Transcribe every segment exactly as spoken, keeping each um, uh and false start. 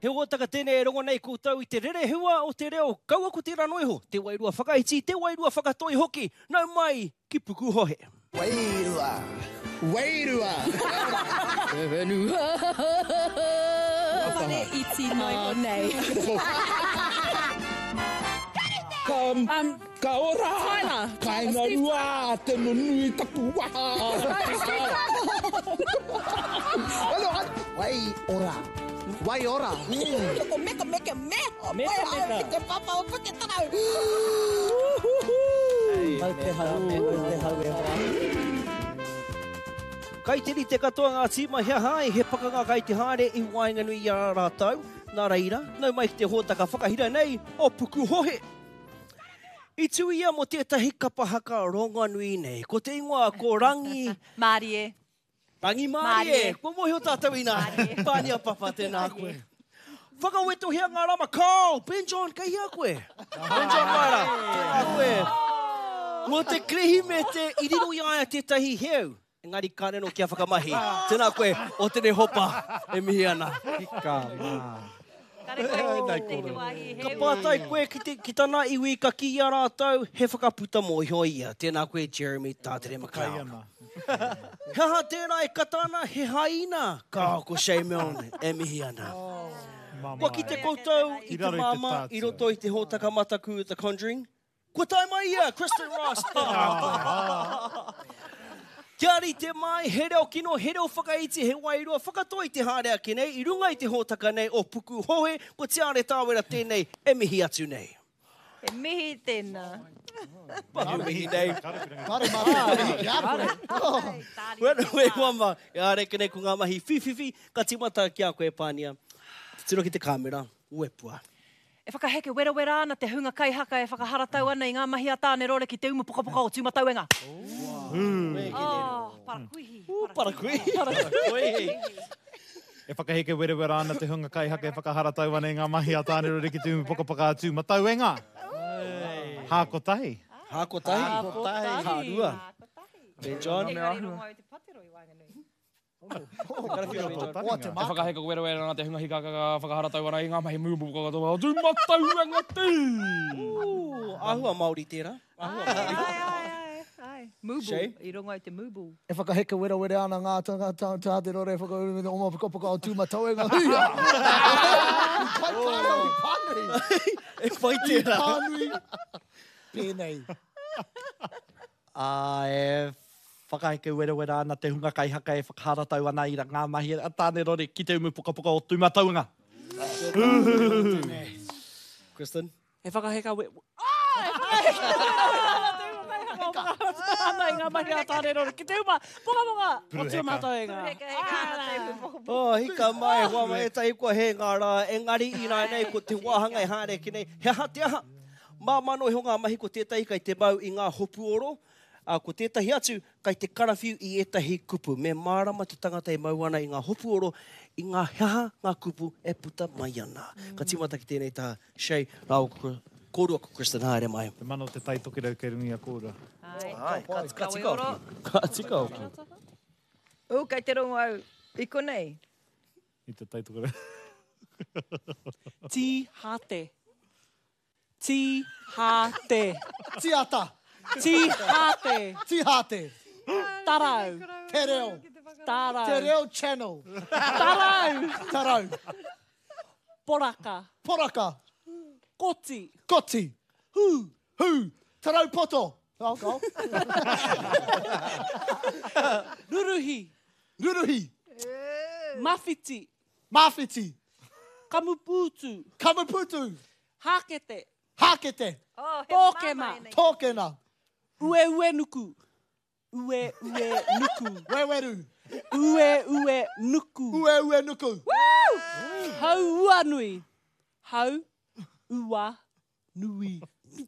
He wotaka tēnei e rongo nei koutou I te rere hua o te reo kaua ko te ranoiho. Te wairua whakaiti, te wairua whakatoi hoki. Nau mai ki Puku Hohe. Wairua. Wairua. Whenua. Whare iti noho nei. Ka, Um, ka ora. Tyler. Ka inga rua te nunui tapu waha. Alo, wai ora. Wai ora. Ko meka meka me. Meka, meka. Te papa o puke tarau. Mai te hau, mai te hau e hoa. Kai te ri te katoa ngā tīma hea hai, he pakanga kai te haere I wainga nui I a rātau. Nā reira, nau mai ki te hōtaka whakahira nei o Puku Hohe. I tui ia mo tētahi kapahaka ronga nui nei. Ko te ingoa ko rangi... Māri e. Rangi Mārie. Mārie. Ko mohi o tātou ina. Mārie. Pānia papa tēnā koe. Whakaweto hea ngā rama. Carl, Ben John, kei hea koe. Ben John Maira, tēnā koe. Mo te krehi me te iriro I aia tētahi heu. Engari kāneno kia whakamahi. Tēnā koe, o tēne hopa e mihi ana. Hika mā. Ka pātai koe ki, te, ki tāna iwi ka ki a rātou, he whakaputa mō iho ia. Tēnā koe Jeremy Tātere Makau. Haha tērā e katana he haina. Ka ko Shay Milne e mihi ana. Kua ki te koutou I te mama, I roto I te hōtaka mataku The Conjuring. Kua tai mai ia, Kristen Ross. Kia ri te mai, he reo kino, he reo whakaiti, he wairua, whakatoi te hārea ki nei, I runga I te hōtaka nei o Puku Hohe, ko te are tāwera tēnei, e mihi atu nei. E mihi tēnā. Pahu mihi nei. Kare mata. Ia koe. Wena we wama, e are ki nei ko ngā mahi whiwhiwi, ka timata ki a koe pānia. Te tiro ki te kamera, uepua. E whakaheke wera wera ana te hunga kai haka e whakaharatau ana I ngā mahi a tāne rore ki te umu puka puka o tūmatauenga. Oh, parakuihi. Parakuihi. Parakuihi. E whakaheke wera wera ana te hunga kai haka e whakaharatau ana I ngā mahi a tāne rore ki te umu puka puka o tūmatauenga. Hākotahi. Hākotahi. Hākotahi. Hārua. Ben John. Engari rongo i te patero I wainganui. E whakaheka ko wera wera ana te hunga hika ka whakaharatau ana I ngā mahi mūmu ko katoa o tūmatauenga tī. Ahua Māori tērā. Ahua Māori. Ai, ai, ai, ai. Mubu. Shay? I rongo i te mubu. E whakaheka wera wera ana ngā tāte rore whakauru me te oma pukapuka o tūmatauenga. Huia! Kai kāre o pānui. E whai tērā. Pānui. Pēnei. A e whakaheke wera wera ana te hunga kai haka e whakaharatau ana I ngā mahi a tāne rore ki te umu puka puka o tūmatauenga. Kristen? E whakaheka we... Ana I ngā mahi a tāne rore ki te uma puka puka o tūmatauenga. Oh, hika mai, hoa mai e tai kua he ngā rā, engari I nai nei ko te wāhanga I haere ki nei. He aha te aha, mā mano e ho ngā mahi ko tētahi kai te mau I ngā hopu oro, a ko tētahi atu kai te karawhiu I etahi kupu. Me mārama te tangata e mau ana I ngā hopu oro, I ngā heha ngā kupu e puta mai ana. Ka timata ki tēnei tā Shay, rāo kōrua ko Kristen haere mai. Te mano te tai toki rau kei rungi a kōrua. Ai, ka, ka tika oro. oki. Ka tika oki. O, kai te rongo au. I konei. I te tai toki rau. Ti hate. Ti hate. Tiata. Ti hate. Tihate. Tarau. Te reo. Tarau. Te reo channel. Tarau. Tarau. Poraka. Poraka. Koti. Koti. Hu. Hu. Tarau poto. Oh, go. Ruruhi. Ruruhi. Mawhiti. Mawhiti. Kamuputu. Kamaputu. Hakete. Hakete. Oh, he Tōkena. mama e nei. Tōkena. Ue ue nuku. Ue ue nuku. Weweru. Ue ue nuku. Ue ue nuku. Hau ua nui. Hau ua nui.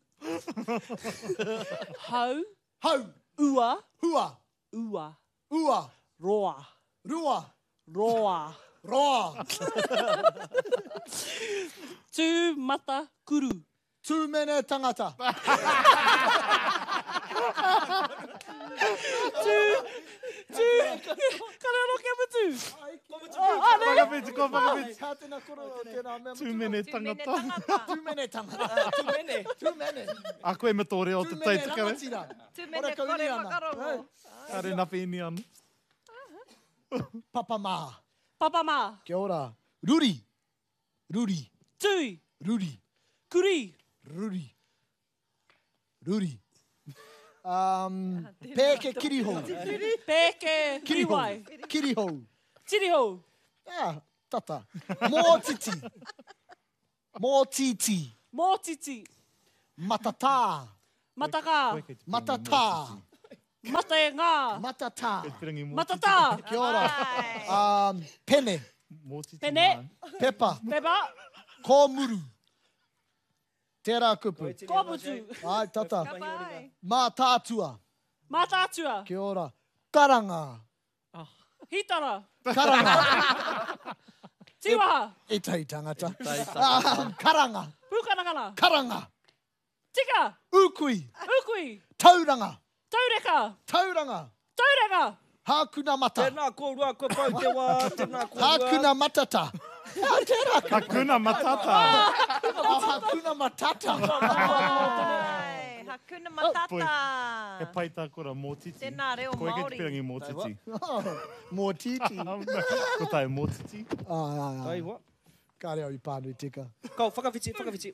Hau Hau. ua Hua. ua. Ua. Roa. Rua. Roa. Roa. Tū mata kuru. Tūmene tangata. Tū, mutu. Kare aro kia mutu. Whakawhiti, ko whakawhiti. Ka tēnā koro o tēnā mea mutu. Tūmene tangata. Tūmene tangata. Tūmene. Tūmene. A koe me tōre o te Tūmene teitakare. rangatira. Tūmene Ora ka kore uri ana. whakarongo. Kare na whini anu. Papa mā. Papa mā. Kia ora. Ruri. Ruri. Tui. Ruri. Kuri. Ruri. Ruri. Um, pēke kiriho. Pēke. Kiriho. Kiriwai. Kiriho. Tiriho. Ah, tata. Mō titi. Mō titi. Mō titi. Matatā. Mataka. Matatā. Mata e ngā. Matatā. Pirangi mō Matata. Kia ora. Ai. Um, pene. Mō titi Pene. mā. Pepa. Pepa. Kōmuru. Tērā kupu. Kōputu. Ai, tata. Ka pai. Mā tātua. Mātātua. Kia ora. Karanga. Hitara. Karanga. Tiwaha. E tai tangata. Ah, karanga. Pukanakana. Karanga. Tika. Ukui. Ukui. Tauranga. Taureka. Tauranga. Taureka. Hakuna mata. Tēnā kōrua ko pau te wā, tēnā kōrua. Hakuna matata. Ah, tērā ka. Hakuna matata. Hakuna matata. Ai, hakuna matata. He pai tā kora mō titi. Tēnā reo Koe kei te Māori. pirangi mō titi. Mō titi. Ko tai mō titi. Ah, ah, Tai ah. wā. Ka reo i pānui tika. Kau, whakawhiti, whakawhiti.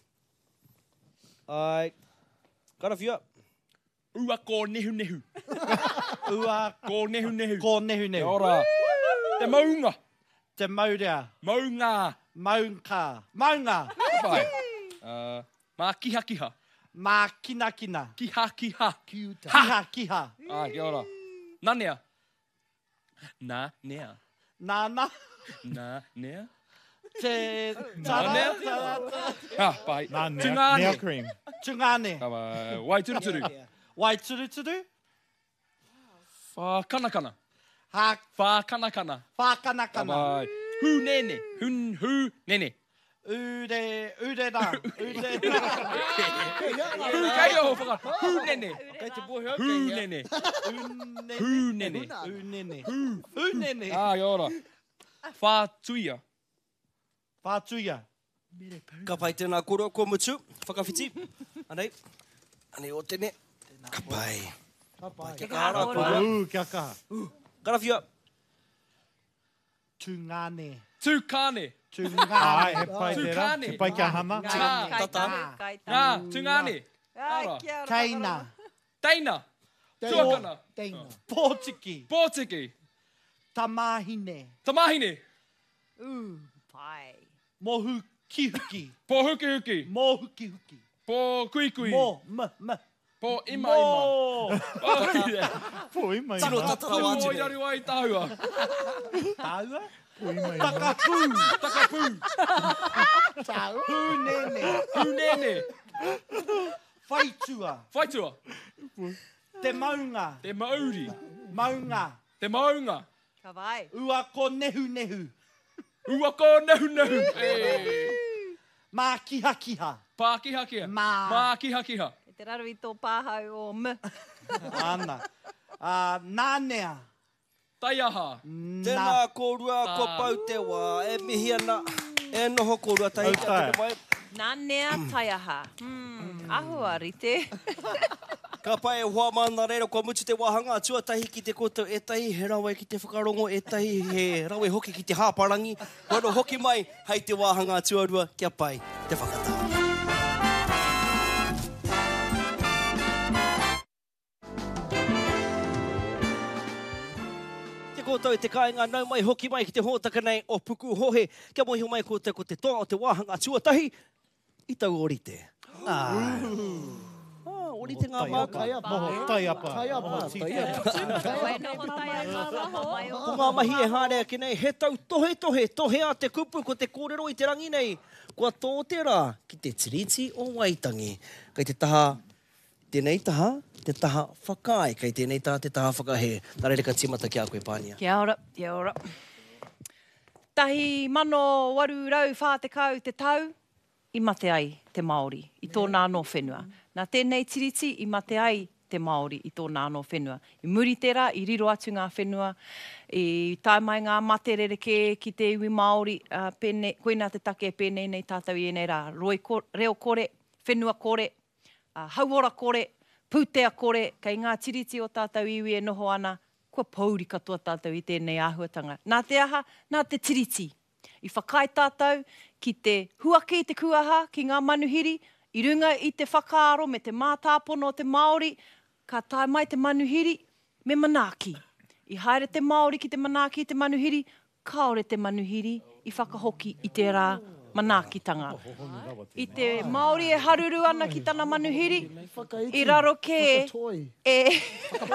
Ai, karawhia. Ua ko nehu nehu. Ua Ko nehu nehu. ko nehu Kia nehu. ora. Te maunga. Te maurea. Maunga. Maunga. Maunga. Pai. Uh, mā kiha kiha. Mā kina kina. Kiha kiha. Kiuta. Kiha kiha. Ah, kia ora. Nanea. Nā nea. Nāna. Nā nea. Te Nānea. tara. Ah, pai. Nā nea. Tungane. Nea cream. Tungane. Kawa, wai turu turu. Wai turu turu. Wha kana kana. Ha Wha kana kana. whakana kana. Kawa, hu nene. Hun hu nene. Ure, ure rā. Ure Hu kai o whaka. Hu nene. Kei te bohe au Hu kei hea. nene. Unene. Hu nene. Unene. Unene. Ah, kia ora. Wha tuia. Whātuia. Ka pai tēnā kōrua ko mutu. Whakawhiti. Anei. Anei o tēne. Ka pai. Ka pai. Kia kāra kōrua. Uh, kia kaha. Karawhia. Tungane. Tūkane. Tungane. Ai, he pai tērā. Tūkane. He pai kia hana. Ngā. Kai Tata. tāu, kai tāu. Ngā, tūngane. Ai, Ora. kia ora, Kaina. Teina. Teina. Tuakana. Teina. Pōtiki. Pōtiki. Tamahine. Tamahine. Uh, pai. Mohu kihuki. Pō huki huki. Mohuki huki. Pō kui kui. Mo, m, m. Pō ima ima. Mo. Pō ima Tino ima. tatara Pō wātine. yari wai tāua. Tāua. Pō ima ima. Takapū. Takapū. Hūnene. Hūnene. Whaitua. Whaitua. Te maunga. Te mauri. Maunga. Te maunga. Ka vai. Ua ko nehu nehu. Ua ko nehu nehu. Hey. Mā kiha kiha. Pā kiha kiha. Mā. Mā kiha kiha. E te raru i tō pāhau o m. Ana. Uh, nānea. Tai aha. Tēnā kōrua ko pau te wā. E mihi ana. E noho kōrua tai. Au tai. Tēnā mai. Nā nea taiaha. Hmm, ahua rite. Ka pai e hoa mana reira kua mutu te wāhanga tuatahi ki te koutou e tahi he rawe ki te whakarongo e tahi he rawe hoki ki te hāparangi. Wano hoki mai hei te wāhanga tuarua kia pai te whakatā. Te koutou e te kāinga nau mai hoki mai ki te hōtaka nei o puku hohe. Kia mohi mai koutou ko te toa o te wāhanga tuatahi i tau orite. Ah. Ah, orite ngā māka. Tai apa. Moho, tai apa. Tai apa. Moho, titi. Tai apa. Wai noho taiaha. Mai o. Ko ngā mahi e hārea ki nei, he tau tohe tohe, tohe a te kupu ko te kōrero i te rangi nei. Kua tō te rā ki te tiriti o Waitangi. Kei te taha, tēnei taha, te taha whakai. Kei tēnei taha, te taha whakahe. Nā reira ka tīmata ki a koe pānia. Kia ora, kia ora. Tahi mano waru rau whā te kau te tau, i mate ai te Māori, i tōna anō whenua. Nā tēnei tiriti, i mate ai te Māori i tōna anō whenua. I muri tērā, i riro atu ngā whenua, i tae mai ngā materereke ki te iwi Māori, uh, pene, koina te take pēnei nei tātou i enei rā. Roi ko, reo kore, whenua kore, uh, hauora kore, pūtea kore, kei ngā tiriti o tātou iwi e noho ana, kua pauri katoa tātou i tēnei āhuatanga. Nā te aha, nā te tiriti. I whakai tātou ki te huaki i te kuaha, ki ngā manuhiri, i runga i te whakaaro me te mātāpono o te Māori, ka tae mai te manuhiri me manaaki. I haere te Māori ki te manaaki i te manuhiri, kaore te manuhiri i whakahoki i te rā manaakitanga. I te Māori e haruru ana ki tana manuhiri, i raro ke e...